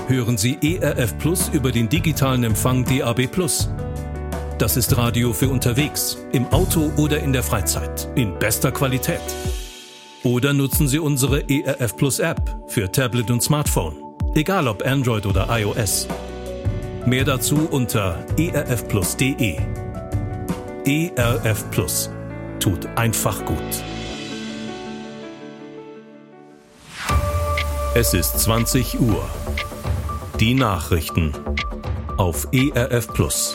hören Sie ERF Plus über den digitalen Empfang DAB+. Das ist Radio für unterwegs, im Auto oder in der Freizeit, in bester Qualität. Oder nutzen Sie unsere ERF Plus App für Tablet und Smartphone, egal ob Android oder iOS. Mehr dazu unter erfplus.de. ERF Plus tut einfach gut. Es ist 20 Uhr. Die Nachrichten auf ERF Plus.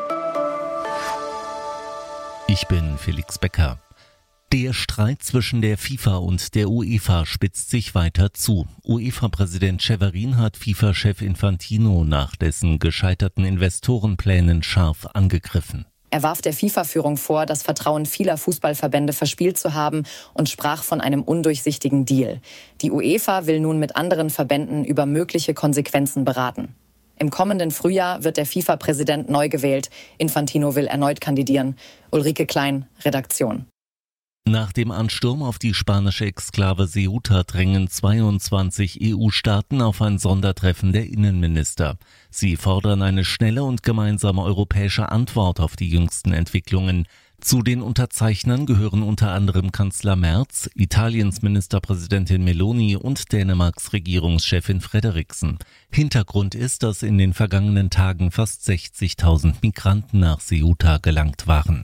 Ich bin Felix Becker. Der Streit zwischen der FIFA und der UEFA spitzt sich weiter zu. UEFA-Präsident Severin hat FIFA-Chef Infantino nach dessen gescheiterten Investorenplänen scharf angegriffen. Er warf der FIFA-Führung vor, das Vertrauen vieler Fußballverbände verspielt zu haben und sprach von einem undurchsichtigen Deal. Die UEFA will nun mit anderen Verbänden über mögliche Konsequenzen beraten. Im kommenden Frühjahr wird der FIFA-Präsident neu gewählt. Infantino will erneut kandidieren. Ulrike Klein, Redaktion. Nach dem Ansturm auf die spanische Exklave Ceuta drängen 22 EU-Staaten auf ein Sondertreffen der Innenminister. Sie fordern eine schnelle und gemeinsame europäische Antwort auf die jüngsten Entwicklungen. Zu den Unterzeichnern gehören unter anderem Kanzler Merz, Italiens Ministerpräsidentin Meloni und Dänemarks Regierungschefin Frederiksen. Hintergrund ist, dass in den vergangenen Tagen fast 60.000 Migranten nach Ceuta gelangt waren.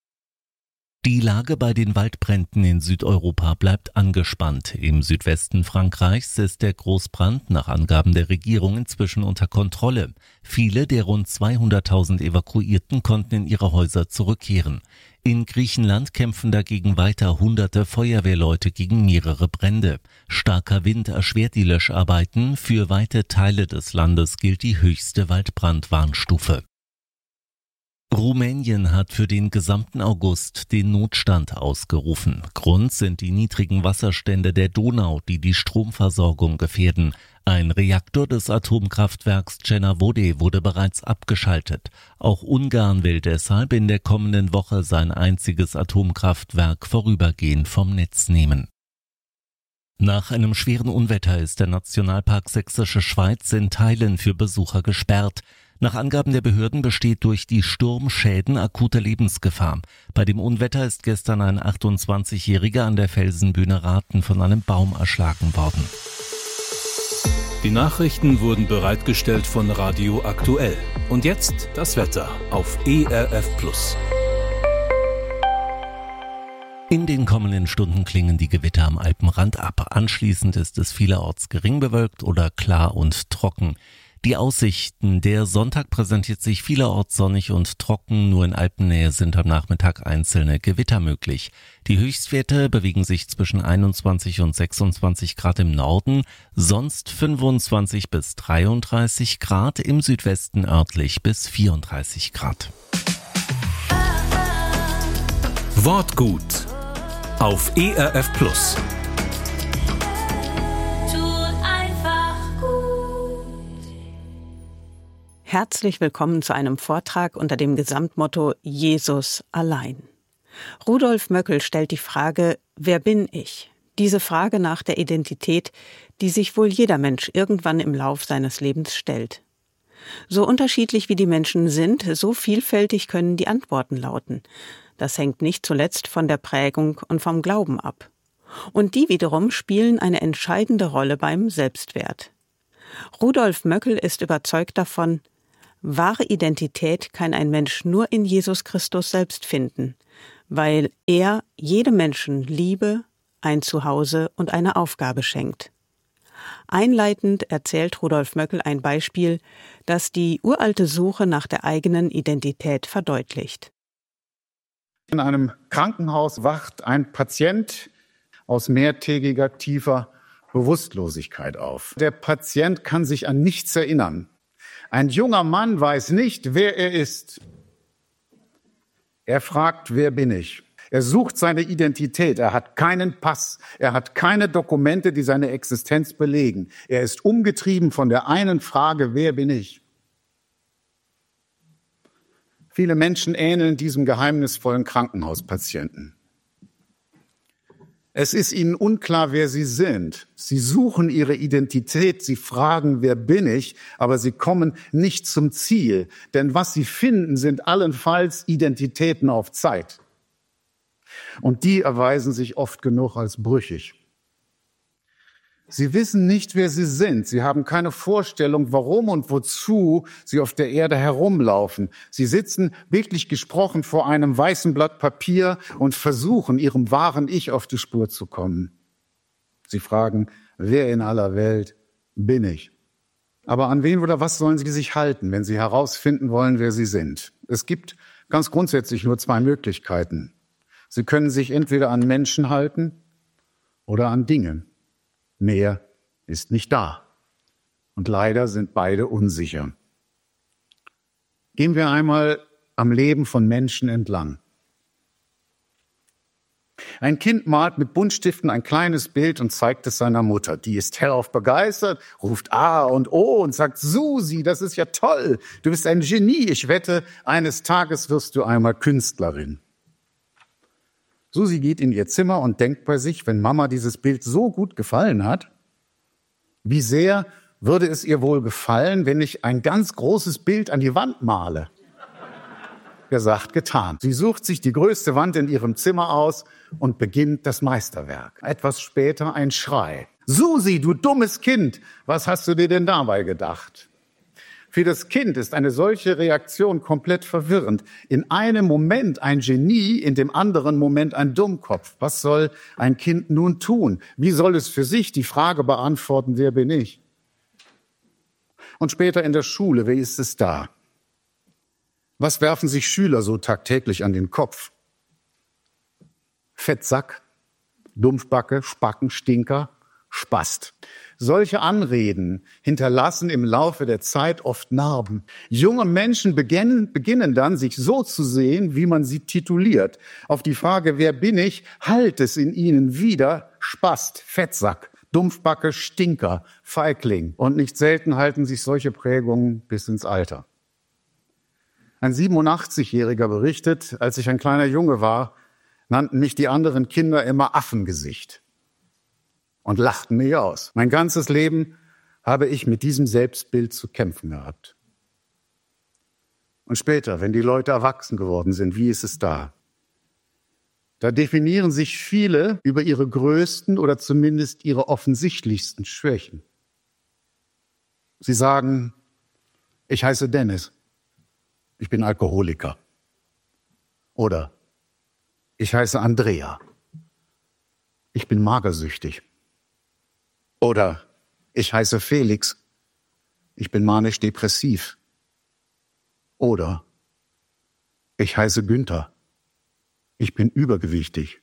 Die Lage bei den Waldbränden in Südeuropa bleibt angespannt. Im Südwesten Frankreichs ist der Großbrand nach Angaben der Regierung inzwischen unter Kontrolle. Viele der rund 200.000 Evakuierten konnten in ihre Häuser zurückkehren. In Griechenland kämpfen dagegen weiter hunderte Feuerwehrleute gegen mehrere Brände. Starker Wind erschwert die Löscharbeiten. Für weite Teile des Landes gilt die höchste Waldbrandwarnstufe. Rumänien hat für den gesamten August den Notstand ausgerufen. Grund sind die niedrigen Wasserstände der Donau, die die Stromversorgung gefährden. Ein Reaktor des Atomkraftwerks Cernavode wurde bereits abgeschaltet. Auch Ungarn will deshalb in der kommenden Woche sein einziges Atomkraftwerk vorübergehend vom Netz nehmen. Nach einem schweren Unwetter ist der Nationalpark Sächsische Schweiz in Teilen für Besucher gesperrt. Nach Angaben der Behörden besteht durch die Sturmschäden akute Lebensgefahr. Bei dem Unwetter ist gestern ein 28-Jähriger an der Felsenbühne Rathen von einem Baum erschlagen worden. Die Nachrichten wurden bereitgestellt von Radio Aktuell. Und jetzt das Wetter auf ERF Plus. In den kommenden Stunden klingen die Gewitter am Alpenrand ab. Anschließend ist es vielerorts gering bewölkt oder klar und trocken. Die Aussichten: Der Sonntag präsentiert sich vielerorts sonnig und trocken, nur in Alpennähe sind am Nachmittag einzelne Gewitter möglich. Die Höchstwerte bewegen sich zwischen 21 und 26 Grad im Norden, sonst 25 bis 33 Grad, im Südwesten örtlich bis 34 Grad. Wortgut auf ERF Plus. Herzlich willkommen zu einem Vortrag unter dem Gesamtmotto Jesus allein. Rudolf Möckel stellt die Frage: Wer bin ich? Diese Frage nach der Identität, die sich wohl jeder Mensch irgendwann im Lauf seines Lebens stellt. So unterschiedlich wie die Menschen sind, so vielfältig können die Antworten lauten. Das hängt nicht zuletzt von der Prägung und vom Glauben ab. Und die wiederum spielen eine entscheidende Rolle beim Selbstwert. Rudolf Möckel ist überzeugt davon: Wahre Identität kann ein Mensch nur in Jesus Christus selbst finden, weil er jedem Menschen Liebe, ein Zuhause und eine Aufgabe schenkt. Einleitend erzählt Rudolf Möckel ein Beispiel, das die uralte Suche nach der eigenen Identität verdeutlicht. In einem Krankenhaus wacht ein Patient aus mehrtägiger, tiefer Bewusstlosigkeit auf. Der Patient kann sich an nichts erinnern. Ein junger Mann weiß nicht, wer er ist. Er fragt: Wer bin ich? Er sucht seine Identität. Er hat keinen Pass. Er hat keine Dokumente, die seine Existenz belegen. Er ist umgetrieben von der einen Frage: Wer bin ich? Viele Menschen ähneln diesem geheimnisvollen Krankenhauspatienten. Es ist ihnen unklar, wer sie sind. Sie suchen ihre Identität, sie fragen, wer bin ich, aber sie kommen nicht zum Ziel. Denn was sie finden, sind allenfalls Identitäten auf Zeit. Und die erweisen sich oft genug als brüchig. Sie wissen nicht, wer sie sind. Sie haben keine Vorstellung, warum und wozu sie auf der Erde herumlaufen. Sie sitzen, bildlich gesprochen, vor einem weißen Blatt Papier und versuchen, ihrem wahren Ich auf die Spur zu kommen. Sie fragen, wer in aller Welt bin ich? Aber an wen oder was sollen sie sich halten, wenn sie herausfinden wollen, wer sie sind? Es gibt ganz grundsätzlich nur zwei Möglichkeiten. Sie können sich entweder an Menschen halten oder an Dingen. Mehr ist nicht da. Und leider sind beide unsicher. Gehen wir einmal am Leben von Menschen entlang. Ein Kind malt mit Buntstiften ein kleines Bild und zeigt es seiner Mutter. Die ist hellauf begeistert, ruft A und O und sagt, Susi, das ist ja toll. Du bist ein Genie. Ich wette, eines Tages wirst du einmal Künstlerin. Susi geht in ihr Zimmer und denkt bei sich, wenn Mama dieses Bild so gut gefallen hat, wie sehr würde es ihr wohl gefallen, wenn ich ein ganz großes Bild an die Wand male? Gesagt, getan. Sie sucht sich die größte Wand in ihrem Zimmer aus und beginnt das Meisterwerk. Etwas später ein Schrei. Susi, du dummes Kind, was hast du dir denn dabei gedacht? Für das Kind ist eine solche Reaktion komplett verwirrend. In einem Moment ein Genie, in dem anderen Moment ein Dummkopf. Was soll ein Kind nun tun? Wie soll es für sich die Frage beantworten, wer bin ich? Und später in der Schule, wer ist es da? Was werfen sich Schüler so tagtäglich an den Kopf? Fettsack, Dumpfbacke, Spacken, Stinker, Spast. Solche Anreden hinterlassen im Laufe der Zeit oft Narben. Junge Menschen beginnen dann, sich so zu sehen, wie man sie tituliert. Auf die Frage, wer bin ich, hallt es in ihnen wieder Spast, Fettsack, Dumpfbacke, Stinker, Feigling. Und nicht selten halten sich solche Prägungen bis ins Alter. Ein 87-Jähriger berichtet, als ich ein kleiner Junge war, nannten mich die anderen Kinder immer Affengesicht und lachten mich aus. Mein ganzes Leben habe ich mit diesem Selbstbild zu kämpfen gehabt. Und später, wenn die Leute erwachsen geworden sind, wie ist es da? Da definieren sich viele über ihre größten oder zumindest ihre offensichtlichsten Schwächen. Sie sagen, ich heiße Dennis, ich bin Alkoholiker. Oder ich heiße Andrea, ich bin magersüchtig. Oder ich heiße Felix, ich bin manisch-depressiv. Oder ich heiße Günther, ich bin übergewichtig.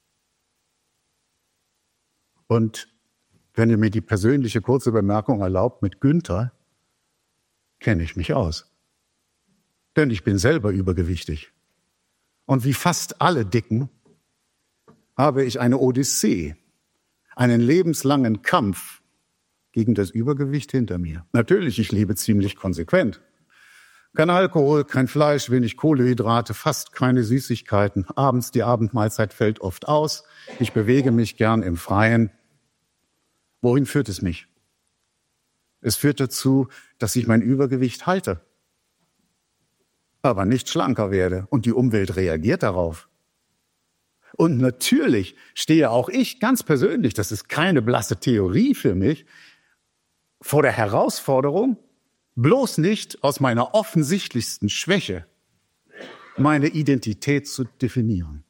Und wenn ihr mir die persönliche kurze Bemerkung erlaubt, mit Günther kenne ich mich aus. Denn ich bin selber übergewichtig. Und wie fast alle Dicken habe ich eine Odyssee, einen lebenslangen Kampf gegen das Übergewicht hinter mir. Natürlich, ich lebe ziemlich konsequent. Kein Alkohol, kein Fleisch, wenig Kohlenhydrate, fast keine Süßigkeiten. Abends die Abendmahlzeit fällt oft aus. Ich bewege mich gern im Freien. Wohin führt es mich? Es führt dazu, dass ich mein Übergewicht halte, aber nicht schlanker werde. Und die Umwelt reagiert darauf. Und natürlich stehe auch ich ganz persönlich, das ist keine blasse Theorie für mich, vor der Herausforderung, bloß nicht aus meiner offensichtlichsten Schwäche meine Identität zu definieren.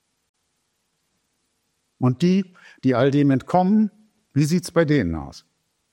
Und die all dem entkommen, wie sieht's bei denen aus?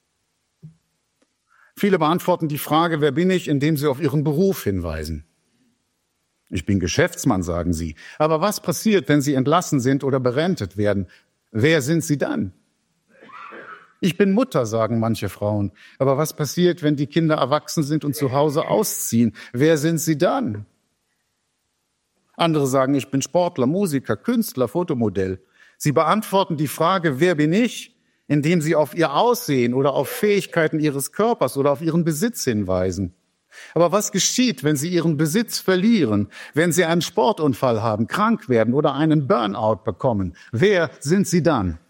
Viele beantworten die Frage, wer bin ich, indem sie auf ihren Beruf hinweisen. Ich bin Geschäftsmann, sagen sie. Aber was passiert, wenn sie entlassen sind oder berentet werden? Wer sind sie dann? Ich bin Mutter, sagen manche Frauen. Aber was passiert, wenn die Kinder erwachsen sind und zu Hause ausziehen? Wer sind sie dann? Andere sagen, ich bin Sportler, Musiker, Künstler, Fotomodell. Sie beantworten die Frage, wer bin ich, indem sie auf ihr Aussehen oder auf Fähigkeiten ihres Körpers oder auf ihren Besitz hinweisen. Aber was geschieht, wenn sie ihren Besitz verlieren, wenn sie einen Sportunfall haben, krank werden oder einen Burnout bekommen? Wer sind sie dann?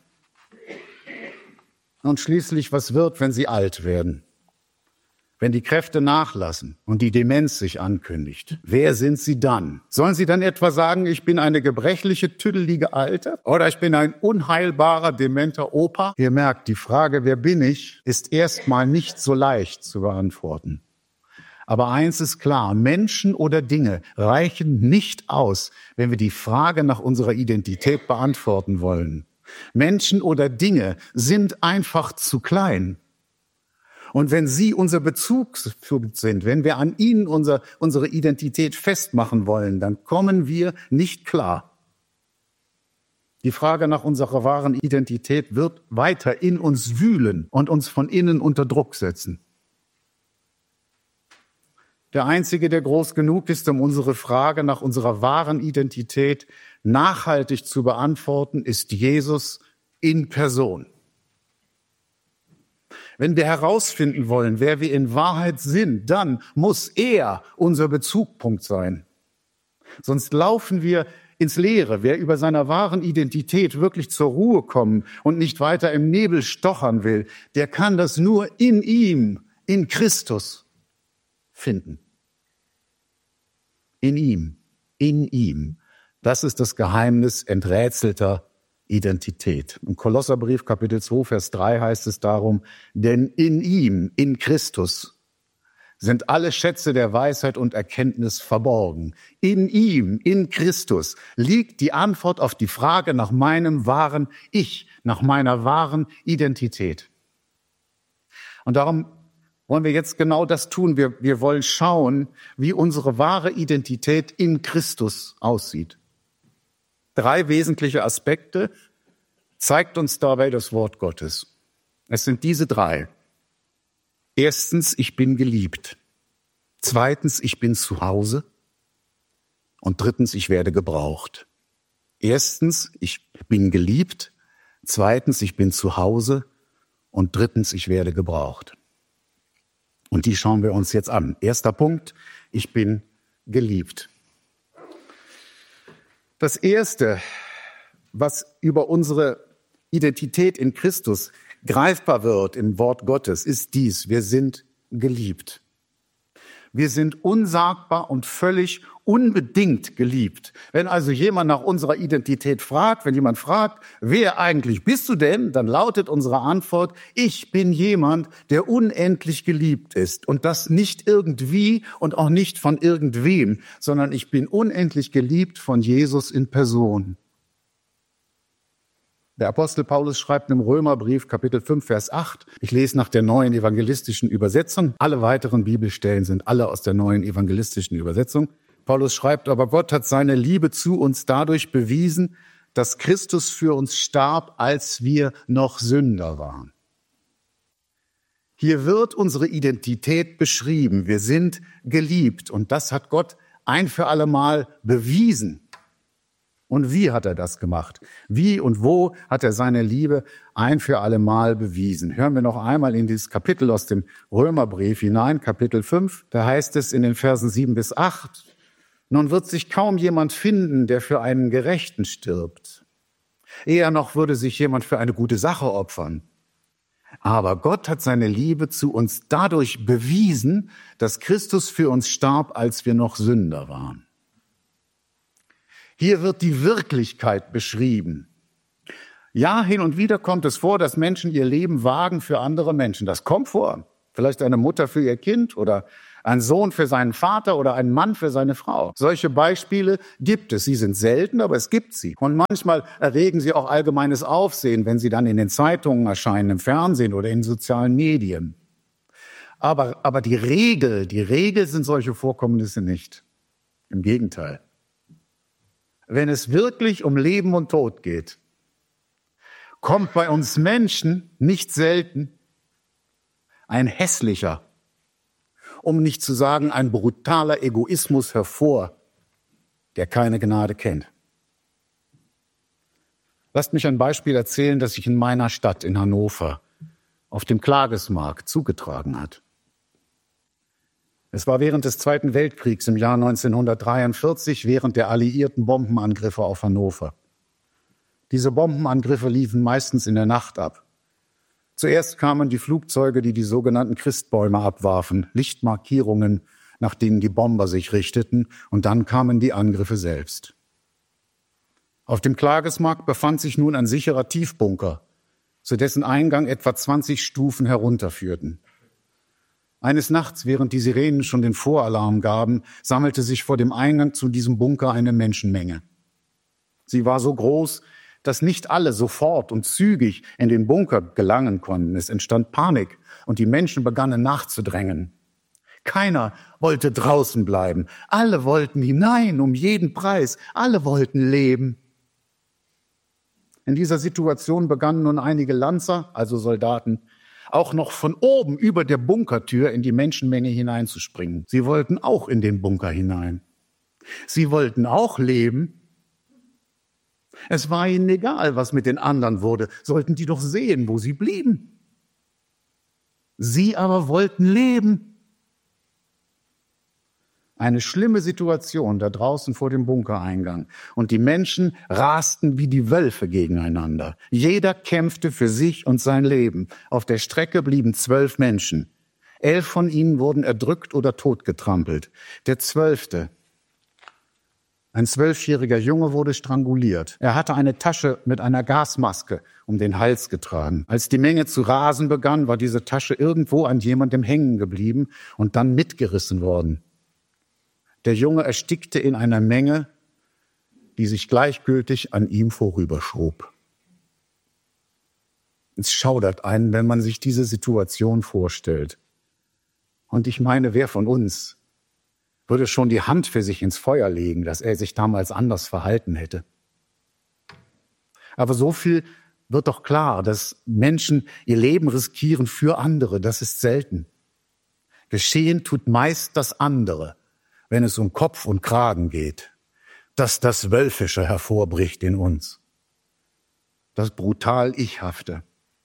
Und schließlich, was wird, wenn sie alt werden? Wenn die Kräfte nachlassen und die Demenz sich ankündigt, wer sind sie dann? Sollen sie dann etwa sagen, ich bin eine gebrechliche, tüddelige Alte oder ich bin ein unheilbarer, dementer Opa? Ihr merkt, die Frage, wer bin ich, ist erstmal nicht so leicht zu beantworten. Aber eins ist klar, Menschen oder Dinge reichen nicht aus, wenn wir die Frage nach unserer Identität beantworten wollen. Menschen oder Dinge sind einfach zu klein. Und wenn sie unser Bezugspunkt sind, wenn wir an ihnen unsere Identität festmachen wollen, dann kommen wir nicht klar. Die Frage nach unserer wahren Identität wird weiter in uns wühlen und uns von innen unter Druck setzen. Der Einzige, der groß genug ist, um unsere Frage nach unserer wahren Identität nachhaltig zu beantworten, ist Jesus in Person. Wenn wir herausfinden wollen, wer wir in Wahrheit sind, dann muss er unser Bezugspunkt sein. Sonst laufen wir ins Leere. Wer über seiner wahren Identität wirklich zur Ruhe kommen und nicht weiter im Nebel stochern will, der kann das nur in ihm, in Christus finden. In ihm. Das ist das Geheimnis enträtselter Identität. Im Kolosserbrief Kapitel 2, Vers 3 heißt es darum, denn in ihm, in Christus, sind alle Schätze der Weisheit und Erkenntnis verborgen. In ihm, in Christus, liegt die Antwort auf die Frage nach meinem wahren Ich, nach meiner wahren Identität. Und darum wollen wir jetzt genau das tun. Wir wollen schauen, wie unsere wahre Identität in Christus aussieht. 3 wesentliche Aspekte zeigt uns dabei das Wort Gottes. Es sind diese 3. Erstens, ich bin geliebt. Zweitens, ich bin zu Hause. Und drittens, ich werde gebraucht. Erstens, ich bin geliebt. Zweitens, ich bin zu Hause. Und drittens, ich werde gebraucht. Und die schauen wir uns jetzt an. Erster Punkt, ich bin geliebt. Das Erste, was über unsere Identität in Christus greifbar wird im Wort Gottes, ist dies: Wir sind geliebt. Wir sind unsagbar und völlig unbedingt geliebt. Wenn also jemand nach unserer Identität fragt, wenn jemand fragt, wer eigentlich bist du denn, dann lautet unsere Antwort, ich bin jemand, der unendlich geliebt ist. Und das nicht irgendwie und auch nicht von irgendwem, sondern ich bin unendlich geliebt von Jesus in Person. Der Apostel Paulus schreibt im Römerbrief, Kapitel 5, Vers 8, ich lese nach der neuen evangelistischen Übersetzung, alle weiteren Bibelstellen sind alle aus der neuen evangelistischen Übersetzung. Paulus schreibt, aber Gott hat seine Liebe zu uns dadurch bewiesen, dass Christus für uns starb, als wir noch Sünder waren. Hier wird unsere Identität beschrieben. Wir sind geliebt und das hat Gott ein für alle Mal bewiesen. Und wie hat er das gemacht? Wie und wo hat er seine Liebe ein für alle Mal bewiesen? Hören wir noch einmal in dieses Kapitel aus dem Römerbrief hinein, Kapitel 5. Da heißt es in den Versen 7 bis 8, nun wird sich kaum jemand finden, der für einen Gerechten stirbt. Eher noch würde sich jemand für eine gute Sache opfern. Aber Gott hat seine Liebe zu uns dadurch bewiesen, dass Christus für uns starb, als wir noch Sünder waren. Hier wird die Wirklichkeit beschrieben. Ja, hin und wieder kommt es vor, dass Menschen ihr Leben wagen für andere Menschen. Das kommt vor. Vielleicht eine Mutter für ihr Kind oder ein Sohn für seinen Vater oder ein Mann für seine Frau. Solche Beispiele gibt es. Sie sind selten, aber es gibt sie. Und manchmal erregen sie auch allgemeines Aufsehen, wenn sie dann in den Zeitungen erscheinen, im Fernsehen oder in sozialen Medien. Aber die Regel sind solche Vorkommnisse nicht. Im Gegenteil. Wenn es wirklich um Leben und Tod geht, kommt bei uns Menschen nicht selten ein hässlicher, um nicht zu sagen ein brutaler Egoismus hervor, der keine Gnade kennt. Lasst mich ein Beispiel erzählen, das sich in meiner Stadt, in Hannover, auf dem Klagesmarkt zugetragen hat. Es war während des Zweiten Weltkriegs im Jahr 1943, während der alliierten Bombenangriffe auf Hannover. Diese Bombenangriffe liefen meistens in der Nacht ab. Zuerst kamen die Flugzeuge, die sogenannten Christbäume abwarfen, Lichtmarkierungen, nach denen die Bomber sich richteten, und dann kamen die Angriffe selbst. Auf dem Klagesmarkt befand sich nun ein sicherer Tiefbunker, zu dessen Eingang etwa 20 Stufen herunterführten. Eines Nachts, während die Sirenen schon den Voralarm gaben, sammelte sich vor dem Eingang zu diesem Bunker eine Menschenmenge. Sie war so groß, dass nicht alle sofort und zügig in den Bunker gelangen konnten. Es entstand Panik und die Menschen begannen nachzudrängen. Keiner wollte draußen bleiben. Alle wollten hinein, um jeden Preis. Alle wollten leben. In dieser Situation begannen nun einige Lanzer, also Soldaten, auch noch von oben über der Bunkertür in die Menschenmenge hineinzuspringen. Sie wollten auch in den Bunker hinein. Sie wollten auch leben. Es war ihnen egal, was mit den anderen wurde. Sollten die doch sehen, wo sie blieben. Sie aber wollten leben. Eine schlimme Situation da draußen vor dem Bunkereingang. Und die Menschen rasten wie die Wölfe gegeneinander. Jeder kämpfte für sich und sein Leben. Auf der Strecke blieben 12 Menschen. 11 von ihnen wurden erdrückt oder totgetrampelt. Der 12., ein 12-jähriger Junge, wurde stranguliert. Er hatte eine Tasche mit einer Gasmaske um den Hals getragen. Als die Menge zu rasen begann, war diese Tasche irgendwo an jemandem hängen geblieben und dann mitgerissen worden. Der Junge erstickte in einer Menge, die sich gleichgültig an ihm vorüberschob. Es schaudert einen, wenn man sich diese Situation vorstellt. Und ich meine, wer von uns würde schon die Hand für sich ins Feuer legen, dass er sich damals anders verhalten hätte? Aber so viel wird doch klar, dass Menschen ihr Leben riskieren für andere. Das ist selten. Geschehen tut meist das andere, wenn es um Kopf und Kragen geht, dass das Wölfische hervorbricht in uns, das brutal Ich-Hafte.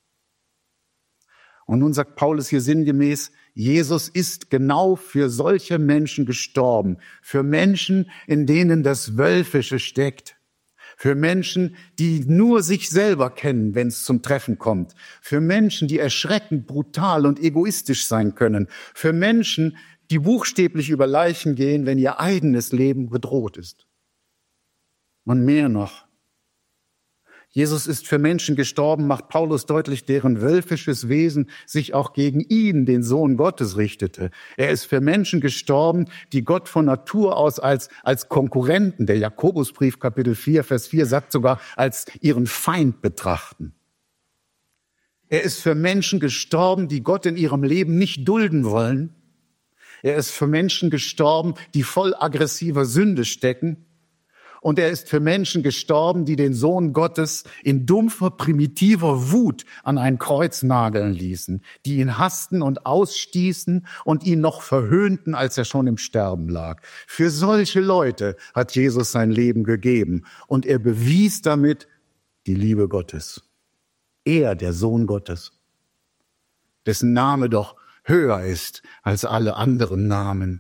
Und nun sagt Paulus hier sinngemäß, Jesus ist genau für solche Menschen gestorben, für Menschen, in denen das Wölfische steckt, für Menschen, die nur sich selber kennen, wenn es zum Treffen kommt, für Menschen, die erschreckend brutal und egoistisch sein können, für Menschen, die buchstäblich über Leichen gehen, wenn ihr eigenes Leben bedroht ist. Und mehr noch. Jesus ist für Menschen gestorben, macht Paulus deutlich, deren wölfisches Wesen sich auch gegen ihn, den Sohn Gottes, richtete. Er ist für Menschen gestorben, die Gott von Natur aus als Konkurrenten, der Jakobusbrief Kapitel 4, Vers 4 sagt sogar, als ihren Feind betrachten. Er ist für Menschen gestorben, die Gott in ihrem Leben nicht dulden wollen. Er ist für Menschen gestorben, die voll aggressiver Sünde stecken. Und er ist für Menschen gestorben, die den Sohn Gottes in dumpfer, primitiver Wut an ein Kreuz nageln ließen, die ihn hassten und ausstießen und ihn noch verhöhnten, als er schon im Sterben lag. Für solche Leute hat Jesus sein Leben gegeben und er bewies damit die Liebe Gottes. Er, der Sohn Gottes, dessen Name doch höher ist als alle anderen Namen.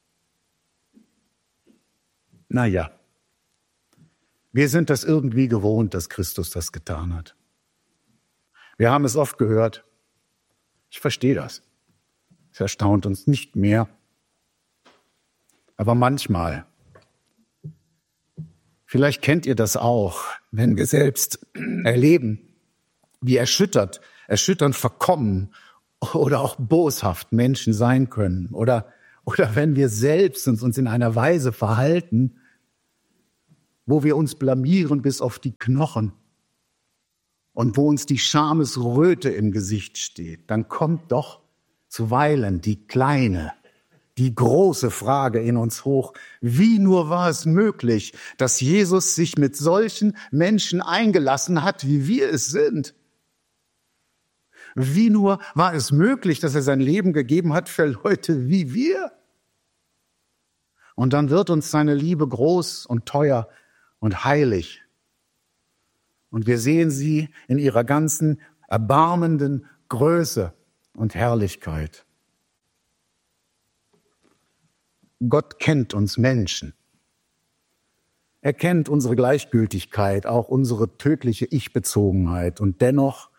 Naja. Wir sind das irgendwie gewohnt, dass Christus das getan hat. Wir haben es oft gehört. Ich verstehe das. Es erstaunt uns nicht mehr. Aber manchmal, vielleicht kennt ihr das auch, wenn wir selbst erleben, wie erschütternd verkommen oder auch boshaft Menschen sein können. Oder wenn wir selbst uns in einer Weise verhalten, wo wir uns blamieren bis auf die Knochen und wo uns die Schamesröte im Gesicht steht, dann kommt doch zuweilen die kleine, die große Frage in uns hoch: Wie nur war es möglich, dass Jesus sich mit solchen Menschen eingelassen hat, wie wir es sind? Wie nur war es möglich, dass er sein Leben gegeben hat für Leute wie wir? Und dann wird uns seine Liebe groß und teuer und heilig. Und wir sehen sie in ihrer ganzen erbarmenden Größe und Herrlichkeit. Gott kennt uns Menschen. Er kennt unsere Gleichgültigkeit, auch unsere tödliche Ich-Bezogenheit. Und dennoch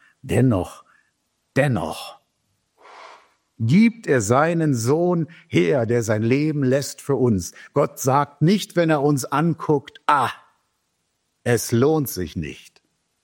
gibt er seinen Sohn her, der sein Leben lässt für uns. Gott sagt nicht, wenn er uns anguckt, es lohnt sich nicht.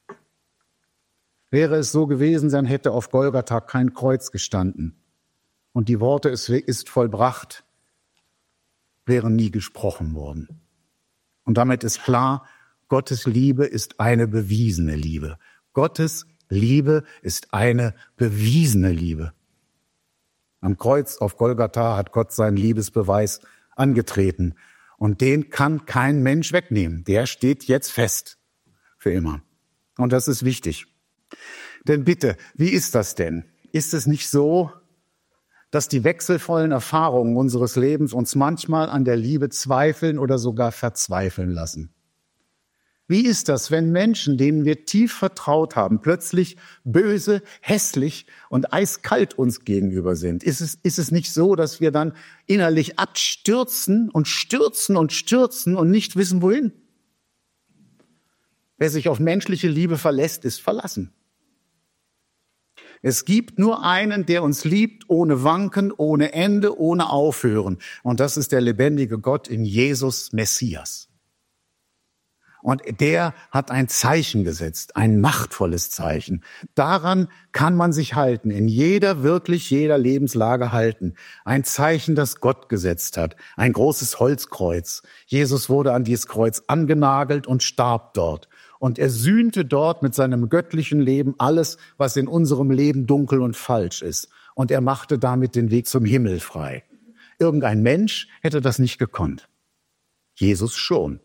Wäre es so gewesen, dann hätte auf Golgatha kein Kreuz gestanden. Und die Worte, es ist vollbracht, wären nie gesprochen worden. Und damit ist klar, Gottes Liebe ist eine bewiesene Liebe. Gottes Liebe ist eine bewiesene Liebe. Am Kreuz auf Golgatha hat Gott seinen Liebesbeweis angetreten. Und den kann kein Mensch wegnehmen. Der steht jetzt fest. Für immer. Und das ist wichtig. Denn bitte, wie ist das denn? Ist es nicht so, dass die wechselvollen Erfahrungen unseres Lebens uns manchmal an der Liebe zweifeln oder sogar verzweifeln lassen? Wie ist das, wenn Menschen, denen wir tief vertraut haben, plötzlich böse, hässlich und eiskalt uns gegenüber sind? Ist es nicht so, dass wir dann innerlich abstürzen und stürzen und nicht wissen, wohin? Wer sich auf menschliche Liebe verlässt, ist verlassen. Es gibt nur einen, der uns liebt, ohne Wanken, ohne Ende, ohne Aufhören. Und das ist der lebendige Gott in Jesus Messias. Und der hat ein Zeichen gesetzt, ein machtvolles Zeichen. Daran kann man sich halten, in wirklich jeder Lebenslage halten. Ein Zeichen, das Gott gesetzt hat, ein großes Holzkreuz. Jesus wurde an dieses Kreuz angenagelt und starb dort. Und er sühnte dort mit seinem göttlichen Leben alles, was in unserem Leben dunkel und falsch ist. Und er machte damit den Weg zum Himmel frei. Irgendein Mensch hätte das nicht gekonnt. Jesus schon.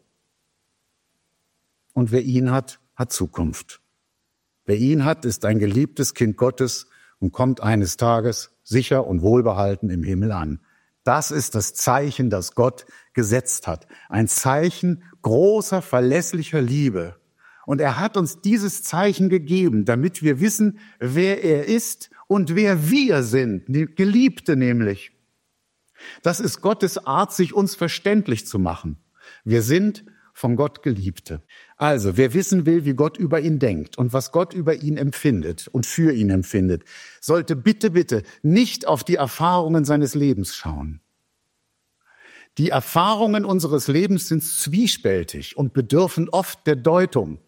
Und wer ihn hat, hat Zukunft. Wer ihn hat, ist ein geliebtes Kind Gottes und kommt eines Tages sicher und wohlbehalten im Himmel an. Das ist das Zeichen, das Gott gesetzt hat. Ein Zeichen großer, verlässlicher Liebe. Und er hat uns dieses Zeichen gegeben, damit wir wissen, wer er ist und wer wir sind, die Geliebte nämlich. Das ist Gottes Art, sich uns verständlich zu machen. Wir sind von Gott Geliebte. Also, wer wissen will, wie Gott über ihn denkt und was Gott über ihn empfindet und für ihn empfindet, sollte bitte nicht auf die Erfahrungen seines Lebens schauen. Die Erfahrungen unseres Lebens sind zwiespältig und bedürfen oft der Deutung.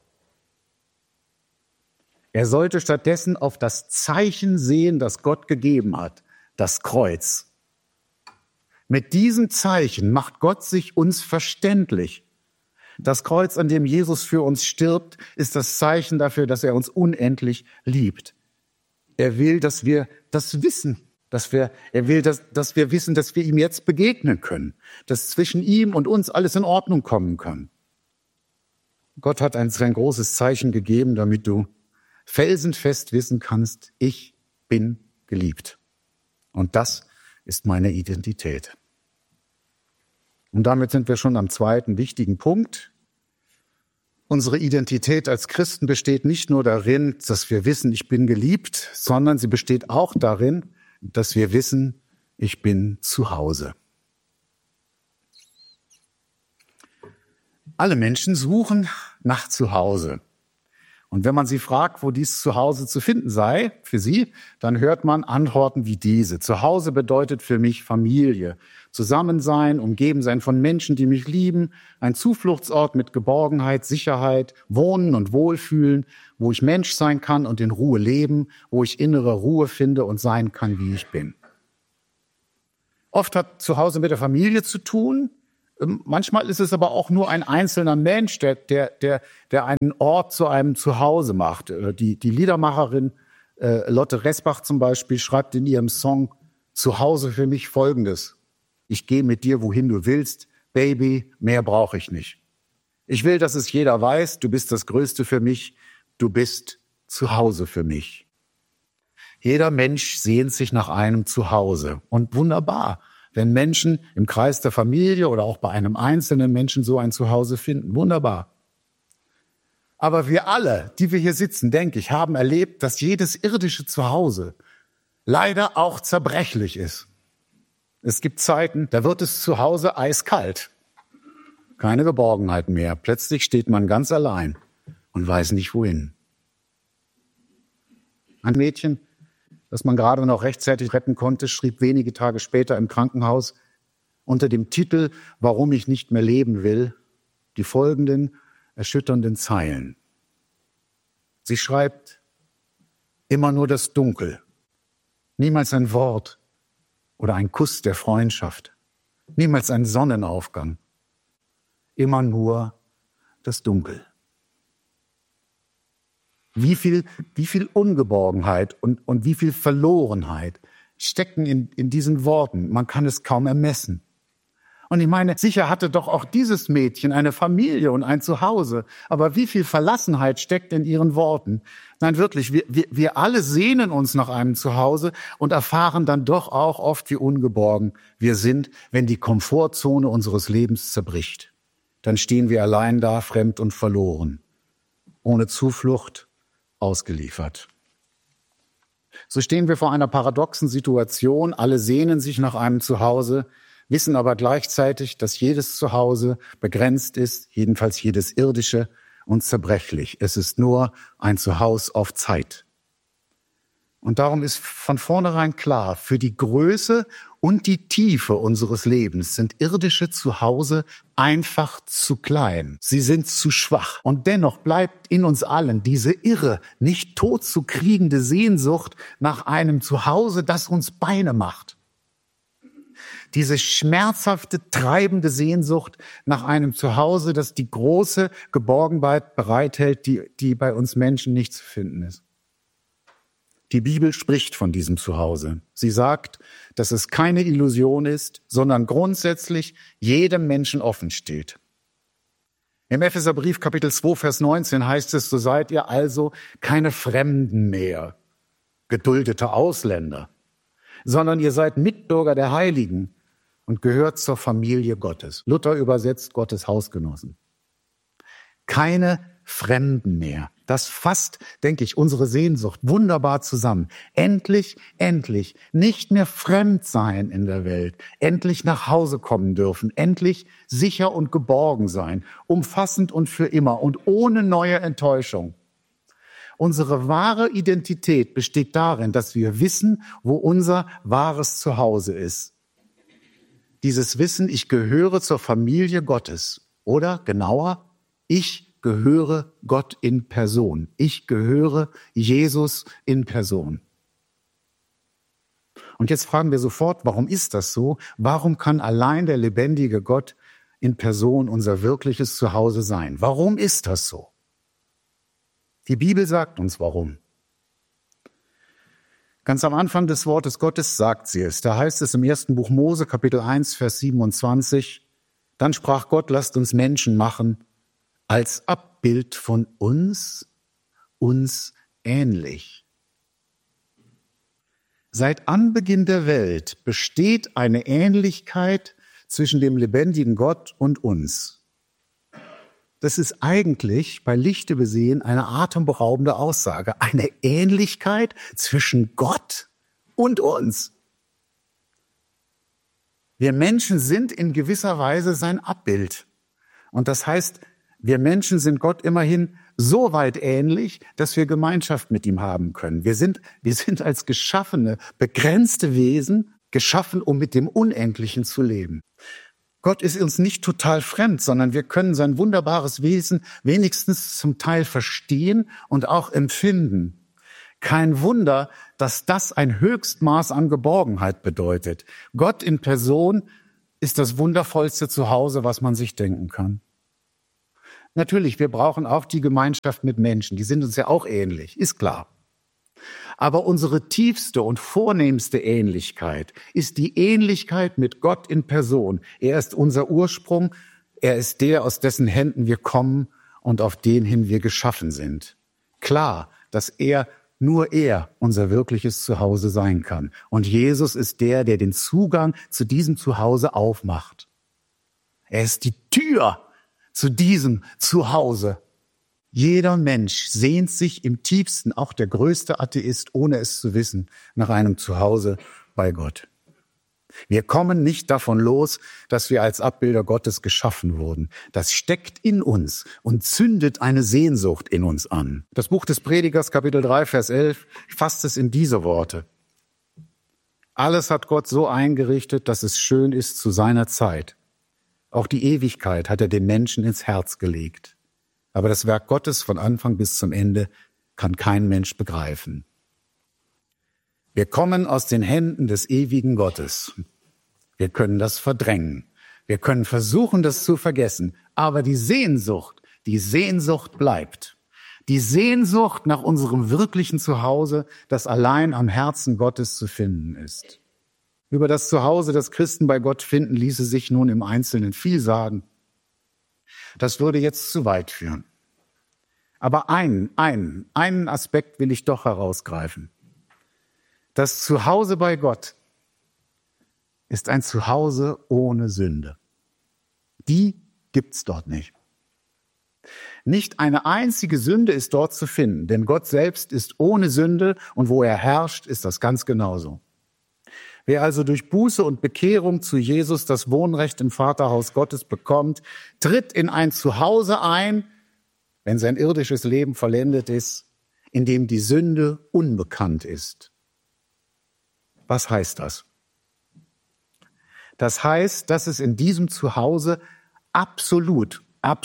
Er sollte stattdessen auf das Zeichen sehen, das Gott gegeben hat, das Kreuz. Mit diesem Zeichen macht Gott sich uns verständlich. Das Kreuz, an dem Jesus für uns stirbt, ist das Zeichen dafür, dass er uns unendlich liebt. Er will, dass wir das wissen, er will, dass wir wissen, dass wir ihm jetzt begegnen können, dass zwischen ihm und uns alles in Ordnung kommen kann. Gott hat ein großes Zeichen gegeben, damit du felsenfest wissen kannst, ich bin geliebt. Und das ist meine Identität. Und damit sind wir schon am zweiten wichtigen Punkt. Unsere Identität als Christen besteht nicht nur darin, dass wir wissen, ich bin geliebt, sondern sie besteht auch darin, dass wir wissen, ich bin zu Hause. Alle Menschen suchen nach Zuhause. Und wenn man sie fragt, wo dies Zuhause zu finden sei für sie, dann hört man Antworten wie diese. Zuhause bedeutet für mich Familie. Zusammensein, umgeben sein von Menschen, die mich lieben, ein Zufluchtsort mit Geborgenheit, Sicherheit, Wohnen und Wohlfühlen, wo ich Mensch sein kann und in Ruhe leben, wo ich innere Ruhe finde und sein kann, wie ich bin. Oft hat Zuhause mit der Familie zu tun. Manchmal ist es aber auch nur ein einzelner Mensch, der einen Ort zu einem Zuhause macht. Die Liedermacherin Lotte Resbach zum Beispiel schreibt in ihrem Song Zuhause für mich Folgendes: Ich gehe mit dir, wohin du willst, Baby, mehr brauche ich nicht. Ich will, dass es jeder weiß, du bist das Größte für mich, du bist Zuhause für mich. Jeder Mensch sehnt sich nach einem Zuhause. Und wunderbar, wenn Menschen im Kreis der Familie oder auch bei einem einzelnen Menschen so ein Zuhause finden. Wunderbar. Aber wir alle, die wir hier sitzen, denke ich, haben erlebt, dass jedes irdische Zuhause leider auch zerbrechlich ist. Es gibt Zeiten, da wird es zu Hause eiskalt. Keine Geborgenheit mehr. Plötzlich steht man ganz allein und weiß nicht wohin. Ein Mädchen, das man gerade noch rechtzeitig retten konnte, schrieb wenige Tage später im Krankenhaus unter dem Titel »Warum ich nicht mehr leben will« die folgenden erschütternden Zeilen. Sie schreibt: Immer nur das Dunkel, niemals ein Wort oder ein Kuss der Freundschaft, niemals ein Sonnenaufgang, immer nur das Dunkel. Wie viel Ungeborgenheit und wie viel Verlorenheit stecken in diesen Worten. Man kann es kaum ermessen. Und ich meine, sicher hatte doch auch dieses Mädchen eine Familie und ein Zuhause. Aber wie viel Verlassenheit steckt in ihren Worten? Nein, wirklich, wir alle sehnen uns nach einem Zuhause und erfahren dann doch auch oft, wie ungeborgen wir sind, wenn die Komfortzone unseres Lebens zerbricht. Dann stehen wir allein da, fremd und verloren, ohne Zuflucht, ausgeliefert. So stehen wir vor einer paradoxen Situation. Alle sehnen sich nach einem Zuhause, wissen aber gleichzeitig, dass jedes Zuhause begrenzt ist, jedenfalls jedes irdische, und zerbrechlich. Es ist nur ein Zuhause auf Zeit. Und darum ist von vornherein klar, für die Größe und die Tiefe unseres Lebens sind irdische Zuhause einfach zu klein. Sie sind zu schwach. Und dennoch bleibt in uns allen diese irre, nicht totzukriegende Sehnsucht nach einem Zuhause, das uns Beine macht. Diese schmerzhafte, treibende Sehnsucht nach einem Zuhause, das die große Geborgenheit bereithält, die bei uns Menschen nicht zu finden ist. Die Bibel spricht von diesem Zuhause. Sie sagt, dass es keine Illusion ist, sondern grundsätzlich jedem Menschen offen steht. Im Epheserbrief Kapitel 2, Vers 19 heißt es, so seid ihr also keine Fremden mehr, geduldete Ausländer, sondern ihr seid Mitbürger der Heiligen und gehört zur Familie Gottes. Luther übersetzt Gottes Hausgenossen. Keine Fremden mehr. Das fasst, denke ich, unsere Sehnsucht wunderbar zusammen. Endlich nicht mehr fremd sein in der Welt. Endlich nach Hause kommen dürfen. Endlich sicher und geborgen sein. Umfassend und für immer und ohne neue Enttäuschung. Unsere wahre Identität besteht darin, dass wir wissen, wo unser wahres Zuhause ist. Dieses Wissen, ich gehöre zur Familie Gottes. Oder genauer, ich gehöre Gott in Person. Ich gehöre Jesus in Person. Und jetzt fragen wir sofort, warum ist das so? Warum kann allein der lebendige Gott in Person unser wirkliches Zuhause sein? Warum ist das so? Die Bibel sagt uns warum. Ganz am Anfang des Wortes Gottes sagt sie es. Da heißt es im 1. Buch Mose, Kapitel 1, Vers 27, dann sprach Gott, lasst uns Menschen machen, als Abbild von uns ähnlich. Seit Anbeginn der Welt besteht eine Ähnlichkeit zwischen dem lebendigen Gott und uns. Das ist eigentlich bei Lichte besehen eine atemberaubende Aussage. Eine Ähnlichkeit zwischen Gott und uns. Wir Menschen sind in gewisser Weise sein Abbild. Und das heißt, wir Menschen sind Gott immerhin so weit ähnlich, dass wir Gemeinschaft mit ihm haben können. Wir sind als geschaffene, begrenzte Wesen geschaffen, um mit dem Unendlichen zu leben. Gott ist uns nicht total fremd, sondern wir können sein wunderbares Wesen wenigstens zum Teil verstehen und auch empfinden. Kein Wunder, dass das ein Höchstmaß an Geborgenheit bedeutet. Gott in Person ist das wundervollste Zuhause, was man sich denken kann. Natürlich, wir brauchen auch die Gemeinschaft mit Menschen. Die sind uns ja auch ähnlich, ist klar. Aber unsere tiefste und vornehmste Ähnlichkeit ist die Ähnlichkeit mit Gott in Person. Er ist unser Ursprung. Er ist der, aus dessen Händen wir kommen und auf den hin wir geschaffen sind. Klar, dass nur er unser wirkliches Zuhause sein kann. Und Jesus ist der den Zugang zu diesem Zuhause aufmacht. Er ist die Tür zu diesem Zuhause. Jeder Mensch sehnt sich im tiefsten, auch der größte Atheist, ohne es zu wissen, nach einem Zuhause bei Gott. Wir kommen nicht davon los, dass wir als Abbilder Gottes geschaffen wurden. Das steckt in uns und zündet eine Sehnsucht in uns an. Das Buch des Predigers, Kapitel 3, Vers 11, fasst es in diese Worte. Alles hat Gott so eingerichtet, dass es schön ist zu seiner Zeit. Auch die Ewigkeit hat er dem Menschen ins Herz gelegt. Aber das Werk Gottes von Anfang bis zum Ende kann kein Mensch begreifen. Wir kommen aus den Händen des ewigen Gottes. Wir können das verdrängen. Wir können versuchen, das zu vergessen. Aber die Sehnsucht bleibt. Die Sehnsucht nach unserem wirklichen Zuhause, das allein am Herzen Gottes zu finden ist. Über das Zuhause, das Christen bei Gott finden, ließe sich nun im Einzelnen viel sagen. Das würde jetzt zu weit führen. Aber einen Aspekt will ich doch herausgreifen. Das Zuhause bei Gott ist ein Zuhause ohne Sünde. Die gibt's dort nicht. Nicht eine einzige Sünde ist dort zu finden, denn Gott selbst ist ohne Sünde und wo er herrscht, ist das ganz genauso. Wer also durch Buße und Bekehrung zu Jesus das Wohnrecht im Vaterhaus Gottes bekommt, tritt in ein Zuhause ein, wenn sein irdisches Leben vollendet ist, in dem die Sünde unbekannt ist. Was heißt das? Das heißt, dass es in diesem Zuhause absolut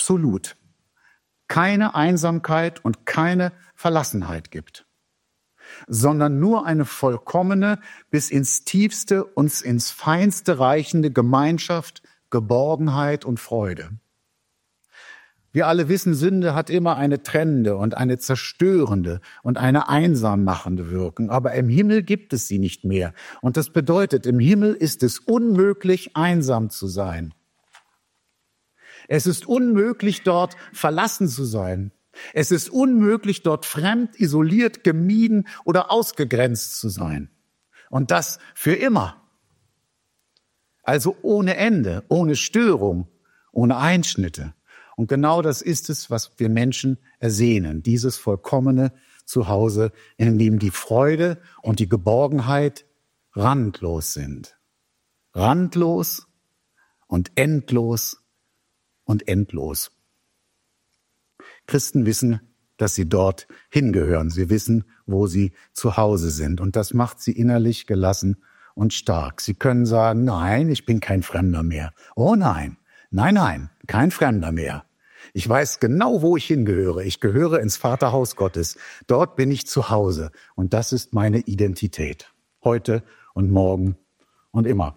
keine Einsamkeit und keine Verlassenheit gibt, sondern nur eine vollkommene, bis ins Tiefste und ins Feinste reichende Gemeinschaft, Geborgenheit und Freude. Wir alle wissen, Sünde hat immer eine trennende und eine zerstörende und eine einsam machende Wirkung. Aber im Himmel gibt es sie nicht mehr. Und das bedeutet, im Himmel ist es unmöglich, einsam zu sein. Es ist unmöglich, dort verlassen zu sein. Es ist unmöglich, dort fremd, isoliert, gemieden oder ausgegrenzt zu sein. Und das für immer. Also ohne Ende, ohne Störung, ohne Einschnitte. Und genau das ist es, was wir Menschen ersehnen, dieses vollkommene Zuhause, in dem die Freude und die Geborgenheit randlos sind. Randlos und endlos und endlos. Christen wissen, dass sie dort hingehören. Sie wissen, wo sie zu Hause sind. Und das macht sie innerlich gelassen und stark. Sie können sagen, nein, ich bin kein Fremder mehr. Oh nein. Nein, kein Fremder mehr. Ich weiß genau, wo ich hingehöre. Ich gehöre ins Vaterhaus Gottes. Dort bin ich zu Hause. Und das ist meine Identität. Heute und morgen und immer.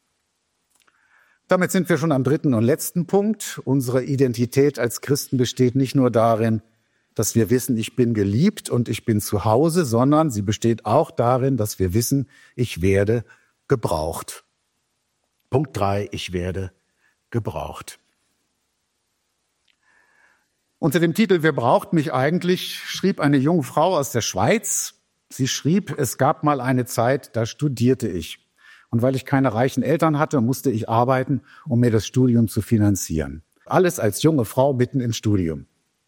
Damit sind wir schon am dritten und letzten Punkt. Unsere Identität als Christen besteht nicht nur darin, dass wir wissen, ich bin geliebt und ich bin zu Hause, sondern sie besteht auch darin, dass wir wissen, ich werde gebraucht. Punkt 3, ich werde gebraucht. Unter dem Titel »Wer braucht mich eigentlich?« schrieb eine junge Frau aus der Schweiz. Sie schrieb, es gab mal eine Zeit, da studierte ich. Und weil ich keine reichen Eltern hatte, musste ich arbeiten, um mir das Studium zu finanzieren. Alles als junge Frau mitten im Studium.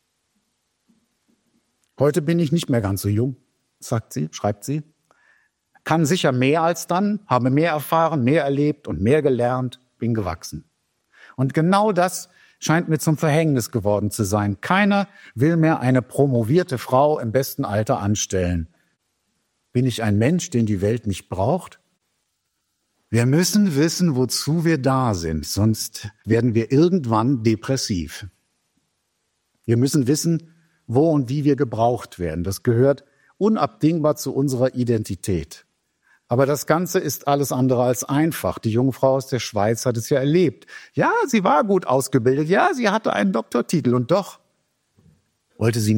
Heute bin ich nicht mehr ganz so jung, schreibt sie. Kann sicher mehr als dann, habe mehr erfahren, mehr erlebt und mehr gelernt, bin gewachsen. Und genau das scheint mir zum Verhängnis geworden zu sein. Keiner will mehr eine promovierte Frau im besten Alter anstellen. Bin ich ein Mensch, den die Welt nicht braucht? Wir müssen wissen, wozu wir da sind, sonst werden wir irgendwann depressiv. Wir müssen wissen, wo und wie wir gebraucht werden. Das gehört unabdingbar zu unserer Identität. Aber das Ganze ist alles andere als einfach. Die junge Frau aus der Schweiz hat es ja erlebt. Ja, sie war gut ausgebildet. Ja, sie hatte einen Doktortitel. Und doch wollte sie